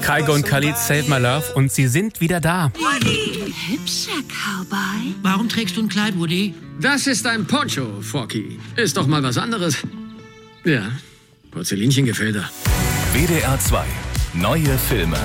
Kygo und Khalid, Save My Love, und sie sind wieder da. Woody! Hübscher Cowboy. Warum trägst du ein Kleid, Woody? Das ist ein Poncho, Forky. Ist doch mal was anderes. Ja, Porzellinchen gefällt er. WDR 2. Neue Filme.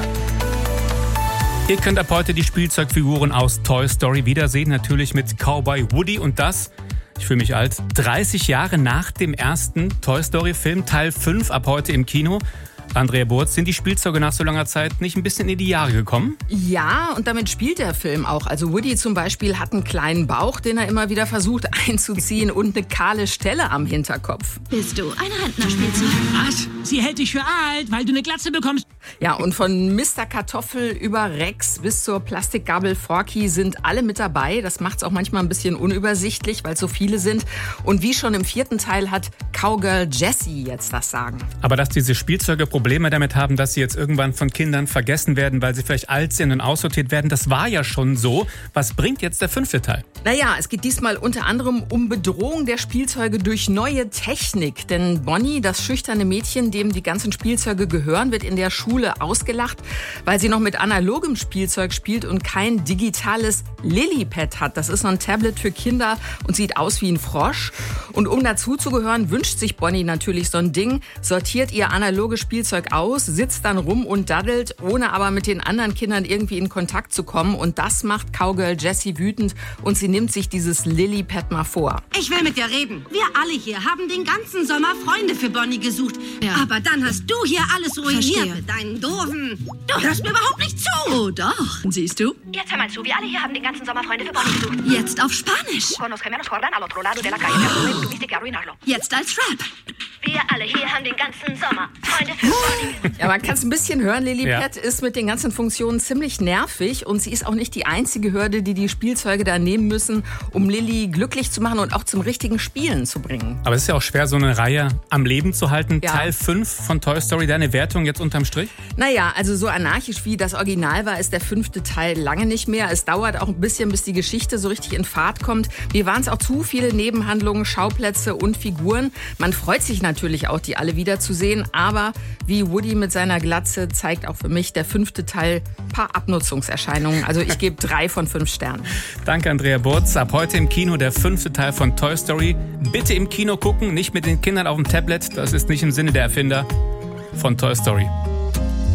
Ihr könnt ab heute die Spielzeugfiguren aus Toy Story wiedersehen, natürlich mit Cowboy Woody, und das, ich fühle mich alt, 30 Jahre nach dem ersten Toy Story Film, Teil 5, ab heute im Kino. Andrea Burz, sind die Spielzeuge nach so langer Zeit nicht ein bisschen in die Jahre gekommen? Ja, und damit spielt der Film auch. Also Woody zum Beispiel hat einen kleinen Bauch, den er immer wieder versucht einzuziehen, und eine kahle Stelle am Hinterkopf. Bist du ein Rentnerspielzeug? Was? Sie hält dich für alt, weil du eine Glatze bekommst. Ja, und von Mr. Kartoffel über Rex bis zur Plastikgabel Forky sind alle mit dabei. Das macht's auch manchmal ein bisschen unübersichtlich, weil es so viele sind. Und wie schon im 4. Teil hat Cowgirl Jessie jetzt das Sagen. Aber dass diese Spielzeuge Probleme damit haben, dass sie jetzt irgendwann von Kindern vergessen werden, weil sie vielleicht alt sind und aussortiert werden, das war ja schon so. Was bringt jetzt der 5. Teil? Naja, es geht diesmal unter anderem um Bedrohung der Spielzeuge durch neue Technik. Denn Bonnie, das schüchterne Mädchen, dem die ganzen Spielzeuge gehören, wird in der Schule ausgelacht, weil sie noch mit analogem Spielzeug spielt und kein digitales Lillipad hat. Das ist so ein Tablet für Kinder und sieht aus wie ein Frosch. Und um dazuzugehören, wünscht sich Bonnie natürlich so ein Ding, sortiert ihr analoges Spielzeug aus, sitzt dann rum und daddelt, ohne aber mit den anderen Kindern irgendwie in Kontakt zu kommen. Und das macht Cowgirl Jessie wütend und sie nimmt sich dieses Lillipad mal vor. Ich will mit dir reden. Wir alle hier haben den ganzen Sommer Freunde für Bonnie gesucht. Ja. Aber dann hast du hier alles ruiniert Verstehe. mit deinen Doofen. Du hörst mir überhaupt nicht zu. Oh doch, siehst du? Jetzt hör mal zu, wir alle hier haben den ganzen Sommer Freunde für Bonnie gesucht. Jetzt auf Spanisch. Con los gemelos jordan al otro lado de la calle. Pero tú tuviste que arruinarlo. Jetzt als Rap. Wir alle hier haben den ganzen Sommer Freunde für Bonnie. Ja, man kann es ein bisschen hören. Lillipad ist mit den ganzen Funktionen ziemlich nervig und sie ist auch nicht die einzige Hürde, die Spielzeuge da nehmen müssen, um Lilly glücklich zu machen und auch zum richtigen Spielen zu bringen. Aber es ist ja auch schwer, so eine Reihe am Leben zu halten. Ja. Teil 5 von Toy Story, deine Wertung jetzt unterm Strich? Naja, also so anarchisch wie das Original war, ist der 5. Teil lange nicht mehr. Es dauert auch ein bisschen, bis die Geschichte so richtig in Fahrt kommt. Mir waren es auch zu viele Nebenhandlungen, Schauplätze und Figuren. Man freut sich natürlich auch, die alle wiederzusehen, aber wie Woody mit seiner Glatze zeigt auch für mich der 5. Teil ein paar Abnutzungserscheinungen. Also ich gebe 3 von 5 Sternen. Danke, Andrea Burz. Ab heute im Kino der 5. Teil von Toy Story. Bitte im Kino gucken, nicht mit den Kindern auf dem Tablet. Das ist nicht im Sinne der Erfinder von Toy Story.